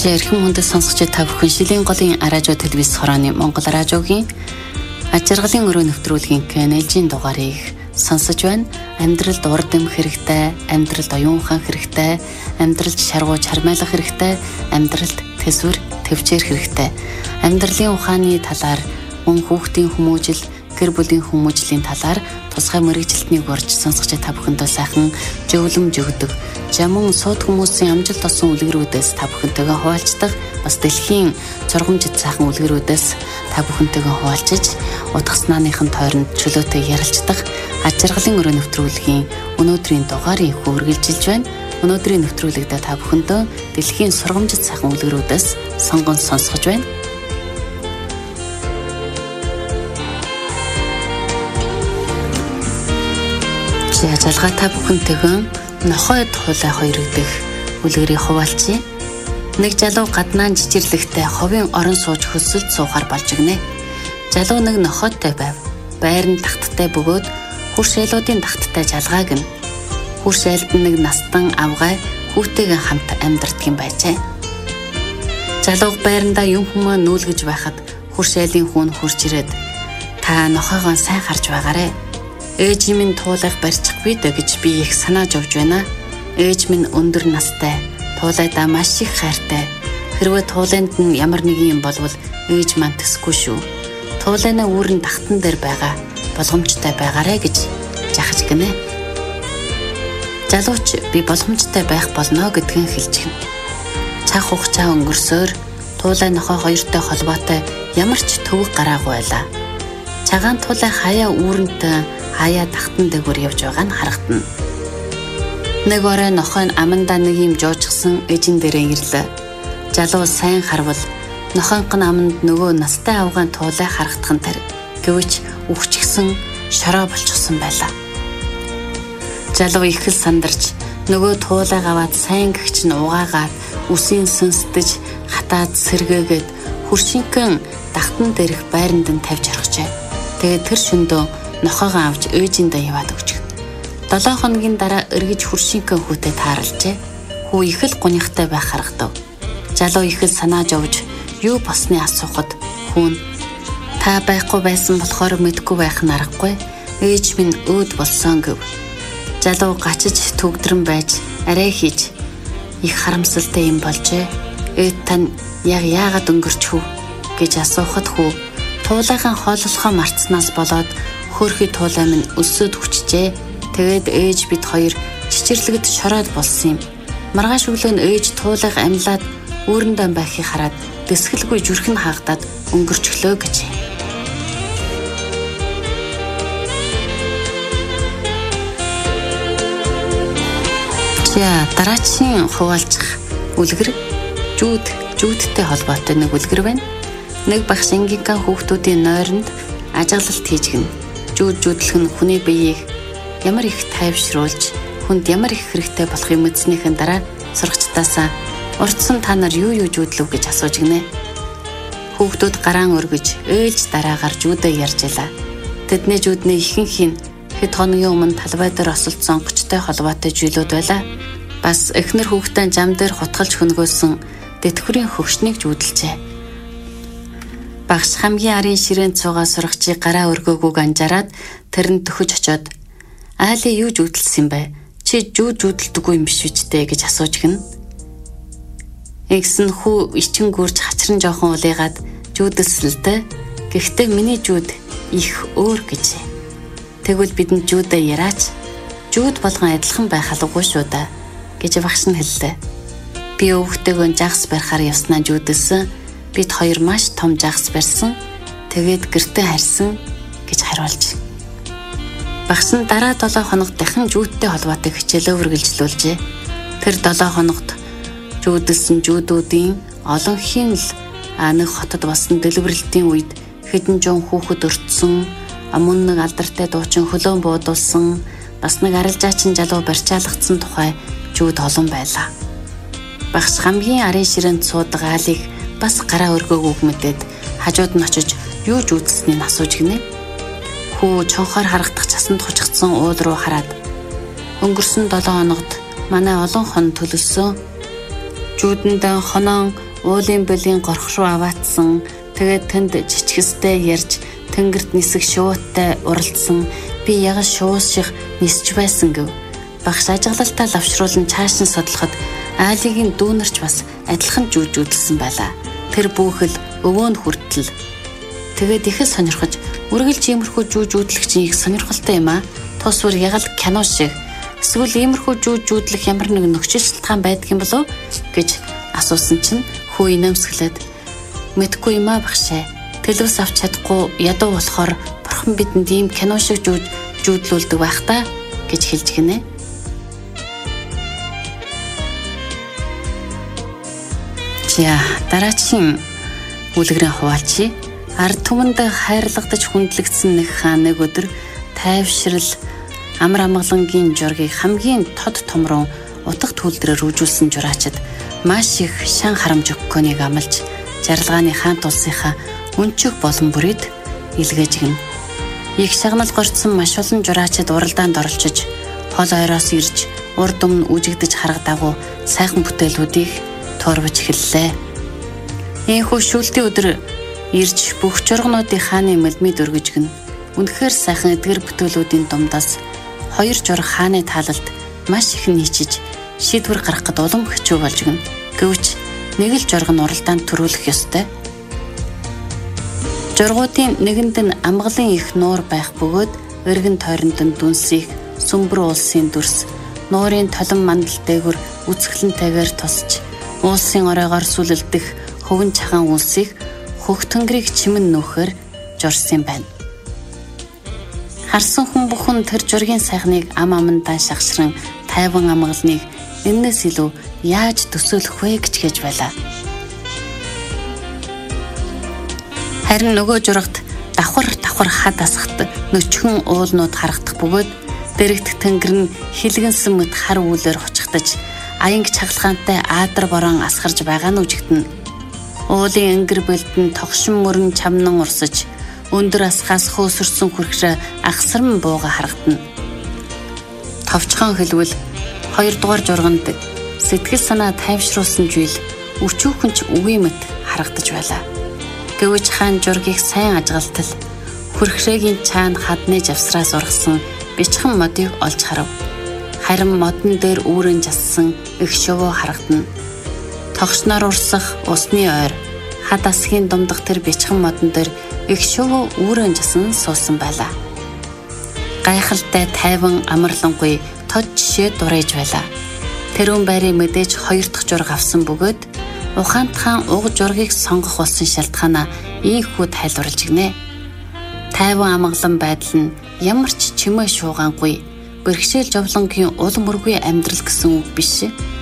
Эрхэм хүндэт сонсогч та бүхэн Шилийн голын радио телевиз хорооны Монгол радиогийн ажиргалын өрөө нэвтрүүлгийн КНЛ-ийн дугаарыг сонсож байна. Амьдралд урд эм хэрэгтэй, амьдралд оюун ухаан хэрэгтэй, амьдралд шаргуу чармайлах хэрэгтэй, амьдралд төсвөр төвчээр хэрэгтэй. Амьдралын ухааны талаар мөн хүүхдийн хүмүүжил, гэр бүлийн хүмүүжлийн талаар тусгай мэргэжилтнийг урьж сонсогч та бүхэндээ сайхан зөвлөмж өгдөг. Жамун сууд хүмүүсийн амжилт олсон үлгэрүүдээс та бүхэнтэйгээ хуваалцдаг. Бас дэлхийн зургамжит сайхан үлгэрүүдээс та бүхэнтэйгээ хуваалцаж утгаснааныхын тойронд чөлөөтэй ярилцдаг. Ажиргалын өрөө нэвтрүүлгийн өнөөдрийн дугаарыг хүргэлжилж байна. Өнөөдрийн нэвтрүүлэгтээ та бүхэндээ дэлхийн сургамжит сайхан үлгэрүүдээс сонгон сонсгож байна. Ажалгаа та бүхэнтэйгээ нохой туулай 2 дэх үлгэрийг хуваалцъя. Нэг залуу гаднаа жижирлэгтэй ховын орон сууж хөсөлд суухаар болж игнэ. Залуу нэг нохойтой байв. Байр нь тагттай бөгөөд хурш айлуудын тагттай жалгааг нь. Хурш айлд нэг настан авгай хүүтэйгээ хамт амьдардаг юм байжээ. Залуу байрандаа юм хүмүүс нүүлгэж байхад хурш айлын хүн хурж ирээд та нохойгоо сайн харж байгаарэ. Ээж минь туулайг барьчихгүй дэ гэж би их санааж явж байна. Ээж минь өндөр настай, туулайдаа маш их хайртай. Хэрвээ туулайнд нь ямар нэг юм болвол ээж маань төсгүй шүү. Туулайнаа үүрэн тахтан дээр байгаа болгоомжтой байгаарэ гэж жахаж гинэ. Залууч би болгоомжтой байх болно гэдгийг хэлж гин. Цаг хугацаа өнгөрсөөр туулай нохой 2-той холбоотой ямар ч төвөг гараагүй байлаа. Цагаан туулай хаяа үүрэнтэй хаяа тахтан дээгүүр явж байгаа нь харагдана. Нэг орой нохой нь амандаа нэг юм жоожгсан эжин дээрээ ирлээ. Залуу сайн харвал нохойнх нь аманд нөгөө настай авгаан туулай харагдах нь тэр. Гэвч үхчихсэн шороо болчихсон байлаа. Залуу их л сандарч нөгөө туулайг аваад сайн гэгч нь угаагаад үсийн сүнсдэж хатаад сэргээгээд хуршинхэн тахтан дээрх байранд нь тавьж орхижээ. Тэгээд тэр шөндөө нохойгоо авч ээжиндээ яваад өгч. 7 хоногийн дараа эргэж хуршинхэн хүүтэй тааралжээ. Хүү их л гунигтай байх харагдав. Залуу их л санааж явж юу болсны асуухад хүүн та байхгүй байсан болохоор мэдгүй байх нь аргагүй. Ээж минь өөд болсон гэв. Залуу гачиж төгдрөн байж арай хийж их харамсалтай юм болжээ. Ээд тань яагаад өнгөрч хүү гэж асуухад хүү туулайхан хооллохоо мартснаас болоод хөөрхий туулай минь өсөд хүчжээ. Тэгээд ээж бид хоёр чичирлэгд шороод болсон юм. Маргааш өглөө нь ээж туулайг амьлаад үүрэндээ байхыг хараад дэсгэлгүй зүрхэн хаагдаад өнгөрчлөө гэж. Дараагийн хуваалцах үлгэр жүүдтэй холбоотой нэг үлгэр байна. Нэг багш ангийнхаа хүүхдүүдийн нойронд ажиглалт хийж гин. Жүүдлэх нь хүний биеийг ямар их тайвшруулж, хүнд ямар их хэрэгтэй болохыг мэдснийхэн дараа сурагчдаасаа урдсан та нар юу жүүдлэв гэж асууж гинэ. Хүүхдүүд гараан өргөж, ээлж дараагаар жүүдээ ярьж илаа. Тэдний жүүдний ихэнх нь хэд хоногийн өмнө талбай дээр осолдсон онгочтой холбоотой зүйлүүд байлаа. Бас эхнэр хүүхдээ зам дээр хутгалж хөнгөөсөн тэтгэврийн хөгшнийг жүүдлжээ. Багш хамгийн арын ширээнд цугаа сурагчийг гараа өргөөгүйг анжаарад тэрэнд төхөж очоод аалын юу жүүдэлсэн бэ? Чи жүүдэлдэггүй юм биш үстэй гэж асууж гин. Игсэн хүү ичин гүрж хачран жоохон улайгаад жүүдэлсэлтэй. Гэхдээ миний жүүд их өөр гэж. Тэгвэл бидэнд жүүдээ яраач. Жүүд болгон адилхан байх алгагүй шүү да гэж багш нь хэллээ. Би өвгтэйгөө жагс барихаар явснаа жүүдэлсэн. Бид хоёр маш том жагс барьсан. Тэгээд гэртээ харьсан гэж хариулж. Багш нь дараа 7 хоногт дахин жүүдтэй холбоотой хичээлээ үргэлжлүүлжээ. Тэр 7 хоногт жүүдэлсэн жүүдүүдийн олонхийн л нэг хотод болсон дэлбэрэлтийн үед хэдэн зуун хүүхэд өртсөн, мөн нэг алдартай дуучин хөлөөн буудулсан, бас нэг арилжаачин залуу барьчаалгацсан тухай жүүд олон байлаа. Багш хамгийн арын ширээнд суудаг аалыг бас гараа өргөөгүйг мэдээд хажууд нь очиж юу жүүдэлснийг асууж гинэ. Хүү чонхоор харагдах цасанд хучигдсан уул руу хараад өнгөрсөн 7 хоногт манай олон хон төлөлсөн. Жүүдэндээ хоноон уулын болын горх руу аваатсан, тэгээд тэнд жичгэстэй ярьж тэнгэрт нисэх шууттай уралдсан. Би ягаш шуус шиг нисж байсан гэв. Багш ажиглалтаа лавшруулан цааш нь судлахад аалигийн дүүнерч бас адилхан жүүжүүлсэн байлаа. Тэр бүхэл өвөөнд хүртэл. Тэгээд их сонирхож үргэлж иймэрхүү жүүжүүлэх чинь их сонирхолтой юм аа. Тус бүр яг л кино шиг. Эсвэл иймэрхүү жүүжүүлэх ямар нэг нөхцөл шалтгаан байдаг юм болов гэж асуусан чинь хүү инээмсэглээд мэдгүй юм аа багшаа. Төлөвс авч чадахгүй ядуу болохоор бурхан бидэнд ийм кино шиг жүүдлүүлдэг байх та гэж хэлж гинэ. За дараагийн үлгэрийн хуваалцъя. Ард түмэнд хайрлагдаж хүндлэгдсэн нэг хаан нэг өдөр тайвшрал амар амгалангийн жургийг хамгийн тод том руу утга төлдрөөр рүүжүүлсэн жураачид маш их шан харамж өгөхөнийг амлаж жаргалгааны хаант улсынхаа өнчөг болон бүрийд илгээж гин. Их шагнал горцсон маш олон жураачид уралдаанд оролцож хол ойроос ирж урд өмнө үжигдэж харагдаагүй сайхан бүтээлүүдийг туурвж эхэллээ. Ийхүү шүүлтийн өдөр ирж бүх жургнуудын хааны мэлмид өргөж гин. Үнэхээр сайхан эдгэр бүтээлүүдийн дундаас хоёр жург хааны таалалд маш их нийчиж шийдвэр гаргахад улам хэцүү болж гин. Гэвч нэг л жург нь уралдаанд төрүүлэх ёстой. Жургуудын нэгэнд нь амгалан их нуур байх бөгөөд өргөн тойронд нь дүнсийг сүмбэр улсын дүрс нуурын толон мандал дээгүр үцгэлэнтэйгээр тусч уулсын оройгоор сүлэлдэх хөвөн чахан үлсийг хөх тэнгэрийг чимэн нөхөр журсан байна. Харсан хүн бүхэн тэр жургийн сайхныг ам амандаа шагшран тайван амгалныг энэс илүү яаж төсөөлөх вэ гэж хэлж байлаа. Харин нөгөө жургад давхар хад асахт нөчхөн уулнууд харагдах бөгөөд дэрэгдэх тэнгэр нь хилгэнсэн мэт хар үүлээр хучихтаж аянг чагалгаантай аадар борон асгарж байгаа нь үжигдэнэ. Уулын өнгөр бэлдэн тогшин мөрөн чамнан урсаж өндөр асгаас хөөсөрсөн хүрхрээ ахсарм бууга харагдана. Товчхон хэлвэл 2 дугаар журганд сэтгэл санаа тайвшруулсан жийл өчүүхэнч үгүй мэт харагдаж байлаа. Гэвч хаан жургийг сайн ажиглалтал хүрхрээгийн цаана хадны завсраас ургасан бичхэн модыг олж харав. Харин модон дээр үүрэн жассан их шувуу харагдана. Тогшноор урсах усны ойр хад асгийн дундах тэр бичхэн модон дээр их шувуу үүрэн жасан суусан байлаа. Гайхалтай тайван амарлангүй тод жишээ дурайж байлаа. Тэрүүн байрыг мэдээж 2 дахь жураг авсан бөгөөд ухаантхан уг жургийг сонгох болсон шалтгаанаа ийхүү тайлбарлаж гинэ. Тайван амгалан байдал нь ямар ч чимээ шуугаангүй бэрхшээл жовлонгийн ул мөргүй амьдрал гэсэн үг биш.